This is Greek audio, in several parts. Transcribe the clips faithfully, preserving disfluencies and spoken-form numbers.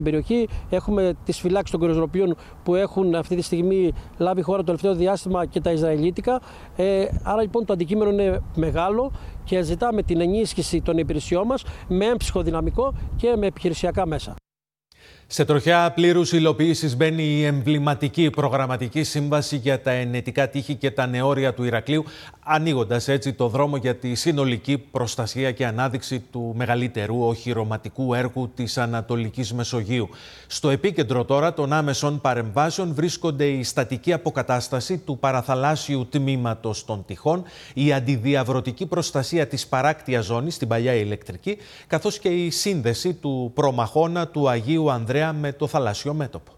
Στην περιοχή έχουμε τις φυλάξεις των κοροϊδροποιών που έχουν αυτή τη στιγμή λάβει χώρα το τελευταίο διάστημα και τα Ισραηλίτικα. Ε, άρα λοιπόν το αντικείμενο είναι μεγάλο και ζητάμε την ενίσχυση των υπηρεσιών μας με έμψυχο δυναμικό και με επιχειρησιακά μέσα. Σε τροχιά πλήρους υλοποίησης μπαίνει η εμβληματική προγραμματική σύμβαση για τα ενετικά τείχη και τα νεόρια του Ηρακλείου, ανοίγοντας έτσι το δρόμο για τη συνολική προστασία και ανάδειξη του μεγαλύτερου οχυρωματικού έργου της Ανατολικής Μεσογείου. Στο επίκεντρο τώρα των άμεσων παρεμβάσεων βρίσκονται η στατική αποκατάσταση του παραθαλάσσιου τμήματος των τειχών, η αντιδιαβρωτική προστασία της παράκτιας ζώνης, την παλιά ηλεκτρική, καθώς και η σύνδεση του προμαχώνα του Αγίου Ανδρέα με το θαλάσσιο μέτωπο.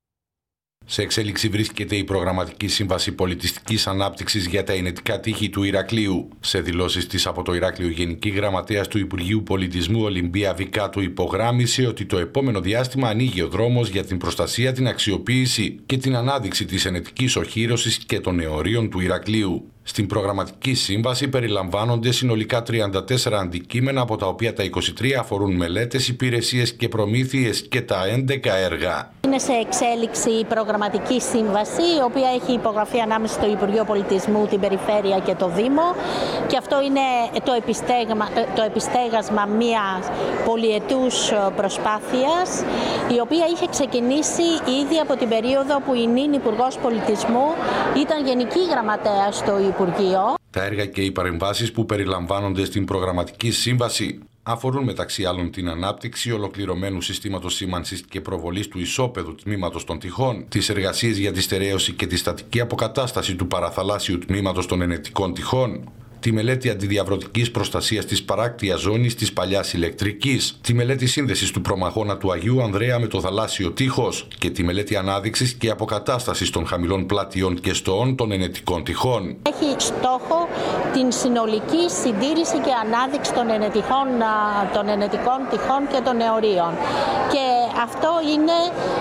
Σε εξέλιξη βρίσκεται η προγραμματική σύμβαση πολιτιστικής ανάπτυξης για τα ενετικά τείχη του Ηρακλείου. Σε δηλώσεις της από το Ηράκλειο, Γενική Γραμματέας του Υπουργείου Πολιτισμού Ολυμπία Βικάτου υπογράμμισε ότι το επόμενο διάστημα ανοίγει ο δρόμος για την προστασία, την αξιοποίηση και την ανάδειξη της ενετικής οχύρωσης και των νεωρίων του Ηρακλείου. Στην προγραμματική σύμβαση περιλαμβάνονται συνολικά τριάντα τέσσερα αντικείμενα, από τα οποία τα είκοσι τρία αφορούν μελέτες, υπηρεσίες και προμήθειες και τα έντεκα έργα. Είναι σε εξέλιξη η προγραμματική σύμβαση, η οποία έχει υπογραφεί ανάμεσα στο Υπουργείο Πολιτισμού, την Περιφέρεια και το Δήμο. Και αυτό είναι το, επιστέγμα, το επιστέγασμα μιας πολυετούς προσπάθειας, η οποία είχε ξεκινήσει ήδη από την περίοδο που η νυν Υπουργός Πολιτισμού ήταν Γενική Γραμματέας στο Υπουργείο. Τα έργα και οι παρεμβάσεις που περιλαμβάνονται στην προγραμματική σύμβαση αφορούν μεταξύ άλλων την ανάπτυξη ολοκληρωμένου συστήματος σήμανσης και προβολής του ισόπεδου τμήματος των τειχών, τις εργασίες για τη στερέωση και τη στατική αποκατάσταση του παραθαλάσσιου τμήματος των ενετικών τειχών, τη μελέτη αντιδιαβρωτικής προστασίας της παράκτιας ζώνης της παλιάς ηλεκτρικής, τη μελέτη σύνδεσης του προμαχώνα του Αγίου Ανδρέα με το θαλάσσιο τείχος και τη μελέτη ανάδειξης και αποκατάστασης των χαμηλών πλατιών και στοών των ενετικών τειχών. Έχει στόχο την συνολική συντήρηση και ανάδειξη των, ενετικών, των ενετικών τειχών και των νεωρίων. Και αυτό είναι,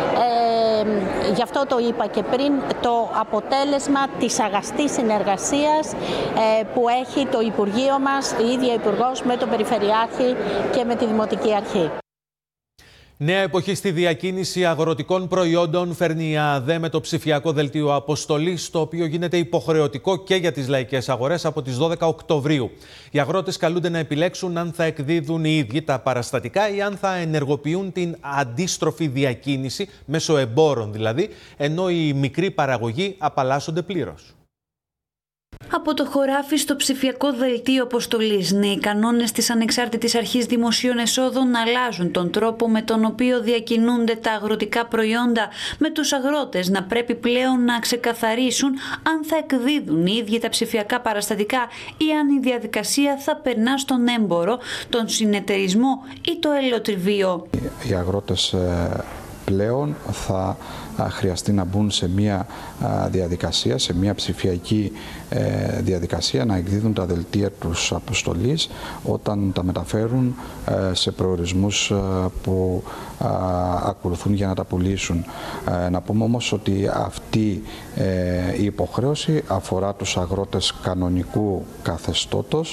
ε, γι' αυτό το είπα και πριν, το αποτέλεσμα της αγαστής συνεργασίας ε, που έχει έχει το Υπουργείο μας, η ίδια Υπουργός, με τον Περιφερειάρχη και με τη Δημοτική Αρχή. Νέα εποχή στη διακίνηση αγροτικών προϊόντων φέρνει η ΑΔΕ με το ψηφιακό δελτίο αποστολής, το οποίο γίνεται υποχρεωτικό και για τις λαϊκές αγορές από τις δώδεκα Οκτωβρίου. Οι αγρότες καλούνται να επιλέξουν αν θα εκδίδουν οι ίδιοι τα παραστατικά ή αν θα ενεργοποιούν την αντίστροφη διακίνηση, μέσω εμπόρων δηλαδή, ενώ οι μικροί παραγωγοί απαλλάσσονται πλήρως. Από το χωράφι στο ψηφιακό δελτίο αποστολής, νέοι κανόνες της Ανεξάρτητης Αρχής Δημοσίων Εσόδων αλλάζουν τον τρόπο με τον οποίο διακινούνται τα αγροτικά προϊόντα, με τους αγρότες να πρέπει πλέον να ξεκαθαρίσουν αν θα εκδίδουν οι ίδιοι τα ψηφιακά παραστατικά ή αν η διαδικασία θα περνά στον έμπορο, τον συνεταιρισμό ή το ελαιοτριβείο. Οι αγρότες πλέον θα χρειαστεί να μπουν σε μια διαδικασία, σε μια ψηφιακή διαδικασία, να εκδίδουν τα δελτία τους αποστολής όταν τα μεταφέρουν σε προορισμούς που ακολουθούν για να τα πουλήσουν. Να πούμε όμως ότι αυτή η υποχρέωση αφορά τους αγρότες κανονικού καθεστώτος,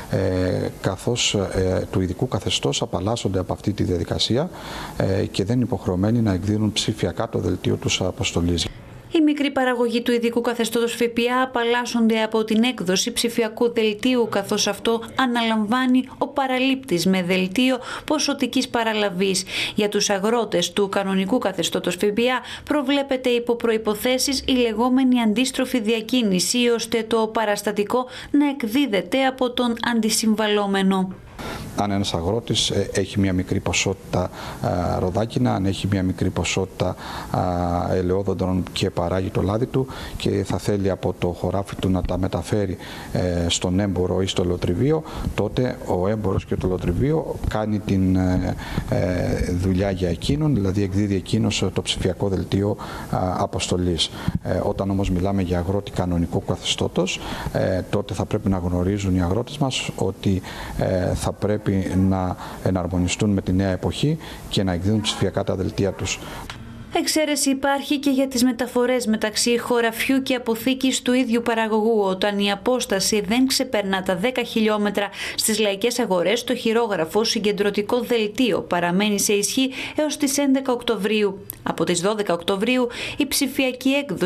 καθώς του ειδικού καθεστώς απαλλάσσονται από αυτή τη διαδικασία και δεν είναι υποχρεωμένοι να εκδίδουν ψηφιακά το δελτίο τους αποστολής. Οι μικροί παραγωγοί του ειδικού καθεστώτος ΦΠΑ απαλλάσσονται από την έκδοση ψηφιακού δελτίου, καθώς αυτό αναλαμβάνει ο παραλήπτης με δελτίο ποσοτικής παραλαβής. Για τους αγρότες του κανονικού καθεστώτος ΦΠΑ προβλέπεται υπό προϋποθέσεις η λεγόμενη αντίστροφη διακίνηση, ώστε το παραστατικό να εκδίδεται από τον αντισυμβαλόμενο. Αν ένας αγρότης έχει μια μικρή ποσότητα ροδάκινα, αν έχει μια μικρή ποσότητα ελαιόδοντρων και παράγει το λάδι του και θα θέλει από το χωράφι του να τα μεταφέρει στον έμπορο ή στο ελαιοτριβείο, τότε ο έμπορος και το ελαιοτριβείο κάνει την δουλειά για εκείνον, δηλαδή εκδίδει εκείνος το ψηφιακό δελτίο αποστολής. Όταν όμως μιλάμε για αγρότη κανονικού καθεστώτος, τότε θα πρέπει να γνωρίζουν οι αγρότες μας ότι θα πρέπει να εναρμονιστούν με τη νέα εποχή και να εκδίδουν ψηφιακά τα δελτία τους. Εξαίρεση υπάρχει και για τις μεταφορές μεταξύ χωραφιού και αποθήκης του ίδιου παραγωγού, όταν η απόσταση δεν ξεπερνά τα δέκα χιλιόμετρα. Στις λαϊκές αγορές το χειρόγραφο συγκεντρωτικό δελτίο παραμένει σε ισχύ έως τις έντεκα Οκτωβρίου. Από τις δώδεκα Οκτωβρίου η ψηφιακή έκδοση